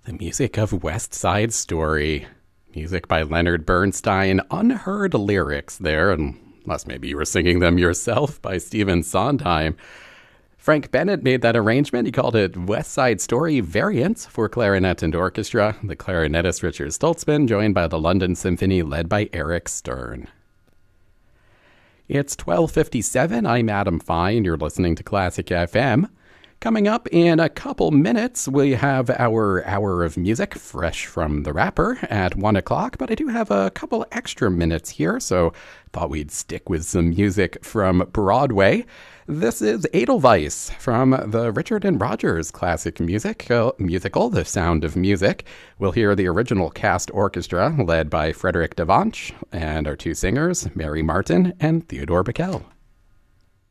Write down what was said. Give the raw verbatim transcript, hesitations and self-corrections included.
The music of West Side Story. Music by Leonard Bernstein. Unheard lyrics there, unless maybe you were singing them yourself, by Stephen Sondheim. Frank Bennett made that arrangement. He called it West Side Story Variants for clarinet and orchestra. The clarinetist Richard Stoltzman, joined by the London Symphony, led by Eric Stern. It's twelve fifty-seven. I'm Adam Fine. You're listening to Classic F M. Coming up in a couple minutes, we have our hour of music fresh from the wrapper at one o'clock, but I do have a couple extra minutes here, so thought we'd stick with some music from Broadway. This is Edelweiss from the Richard and Rodgers classic music uh, musical, The Sound of Music. We'll hear the original cast orchestra led by Frederick Devanche and our two singers, Mary Martin and Theodore Bikel.